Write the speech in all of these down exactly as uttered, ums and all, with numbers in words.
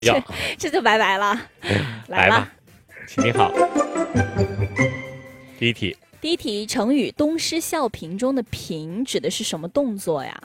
这这就拜拜了。来吧， 请你好。第一题， 第一题，成语东施效颦中的颦指的是什么动作呀？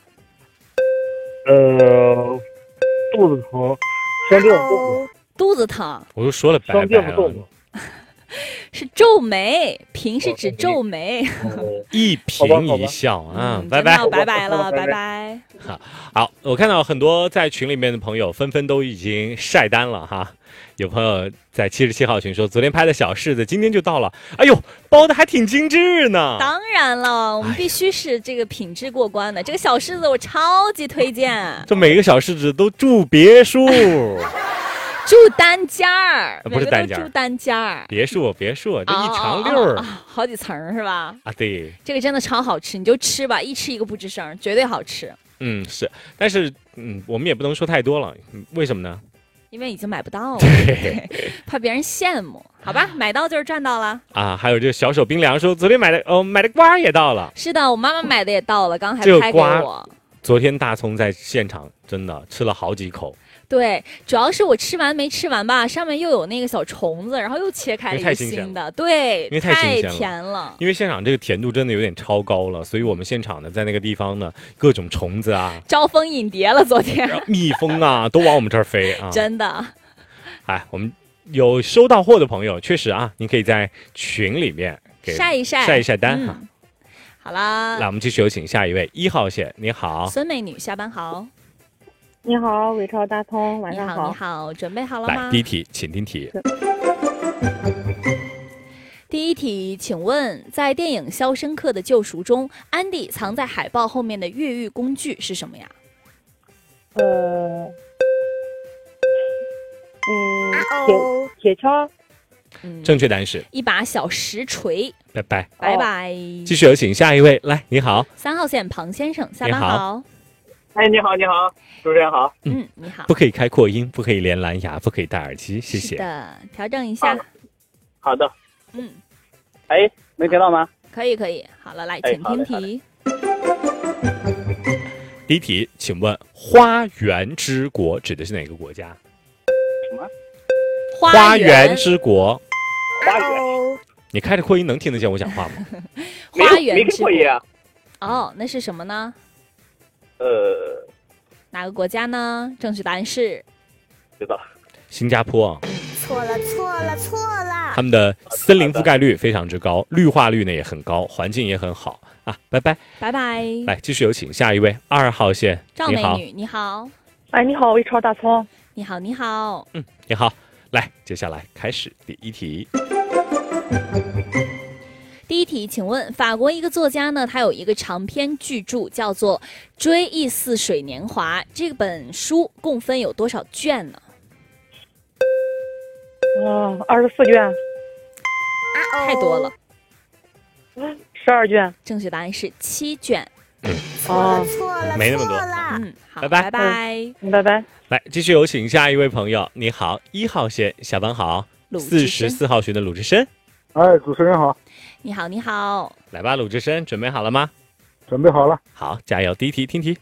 呃，肚子疼，像这种动作。 肚子疼， 我都说了拜拜了。 是皱眉，颦是指皱眉。 一颦一笑啊，拜拜， 拜拜了，拜拜。 好，好，我看到很多在群里面的朋友纷纷都已经晒单了哈。有朋友在七十七号群说，昨天拍的小柿子今天就到了，哎呦，包的还挺精致呢。 当然了，我们必须是这个品质过关的。这个小柿子我超级推荐， 这每个小柿子都住别墅。 住单间儿， 不是单间儿， 住单间儿， 别墅，别墅，这一长溜儿、 哦哦哦哦，好几层是吧？ 啊，对， 这个真的超好吃，你就吃吧，一吃一个不吱声，绝对好吃。 嗯，是，但是嗯，我们也不能说太多了，为什么呢？ 因为已经买不到了，对，怕别人羡慕，好吧？买到就是赚到了啊！还有这个小手冰凉说，昨天买的哦，买的瓜也到了。 是的，我妈妈买的也到了，刚才拍给我。 昨天大葱在现场真的吃了好几口。 对，主要是我吃完没吃完吧，上面又有那个小虫子，然后又切开了一个新的，对， 因为太新鲜了，太甜了。 因为现场这个甜度真的有点超高了，所以我们现场呢，在那个地方呢，各种虫子啊， 招蜂引蝶了。昨天蜜蜂啊，都往我们这儿飞啊， 真的。 哎，我们有收到货的朋友，确实啊，你可以在群里面给晒一晒， 晒一晒单哈、 嗯。好啦， 来，我们继续有请下一位一号线，你好， 孙美女，下班好。 你好，伟超大通，晚上好。 你好，你好，准备好了吗？ 来，第一题，请听题。 第一题，请问，在电影《肖申克的救赎》中，安迪藏在海报后面的越狱工具是什么呀？ 呃，嗯，铁铁锹。 嗯， 正确答案是一把小实锤。 拜拜， 拜拜。 继续有请下一位，来，你好， 三号线庞先生，下班好。 哎，你好，你好，主持人好。 嗯，你好。 不可以开扩音，不可以连蓝牙，不可以戴耳机，谢谢。 是的，调整一下。 好的。 嗯。 哎，能听到吗？ 可以，可以。好了，来，请听题。 第一题，请问“花园之国”指的是哪个国家？ 什么？ 花园之国。 花园。 你开着扩音能听得见我讲话吗？ 花园之国。 没扩音啊。 哦，那是什么呢？ 呃， 哪个国家呢？正确答案是， 知道， 新加坡啊。 错了，错了，错了。 他们的森林覆盖率非常之高，绿化率呢也很高，环境也很好啊。拜拜， 拜拜。 来，继续有请下一位二号线， 赵美女，你好。 哎，你好，伟超大葱。 你好，你好。 嗯，你好。来，接下来开始第一题。 第一题，请问法国一个作家呢，他有一个长篇巨著叫做《追忆似水年华》，这本书共分有多少卷呢？ 嗯，二十四卷。 太多了。 十二卷。 正确答案是七卷。 嗯， 错了，错了， 没那么多。 嗯，好， 拜拜， 拜拜， 嗯，拜拜。 来，继续有请下一位朋友，你好，一号线，下班好，四十四号群的鲁智深。 哎，主持人好。 你好，你好。 来吧，鲁智深，准备好了吗？ 准备好了。 好，加油！第一题，听题。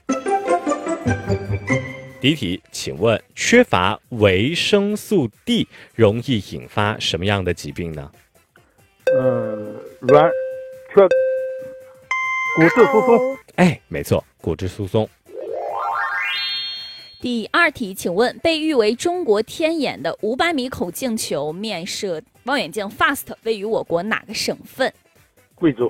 第一题，请问缺乏维生素 D 容易引发什么样的疾病呢？ 呃，软缺骨质疏松。 哎，没错，骨质疏松。 第二题，请问被誉为中国天眼的五百米口径球面射望远镜 F A S T 位于我国哪个省份？ 贵州。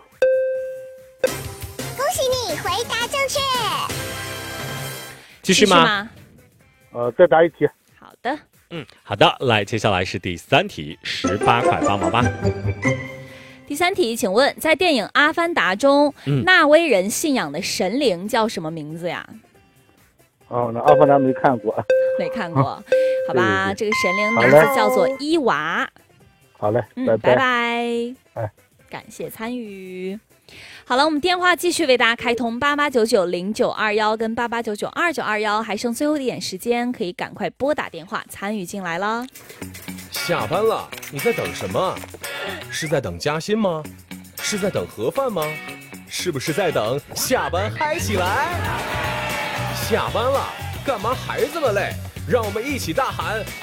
恭喜你回答正确。 继续吗？ 继续吗？ 呃，再答一题。 好的。 嗯，好的。来，接下来是第三题，十八块八毛八。 第三题，请问在电影《阿凡达》中， 嗯、 纳威人信仰的神灵叫什么名字呀？ 哦，那阿凡达没看过。 没看过，好吧， 对对对， 这个神灵名字叫做伊娃。 好嘞， 嗯， 拜拜。 拜拜。 哎， 感谢参与。好了，我们电话继续为大家开通八八九九零九二幺跟八八九九二九二幺，还剩最后一点时间，可以赶快拨打电话参与进来了。 下班了，你在等什么？是在等加薪吗？是在等盒饭吗？是不是在等下班嗨起来？下班了，干嘛还这么累？ 让我们一起大喊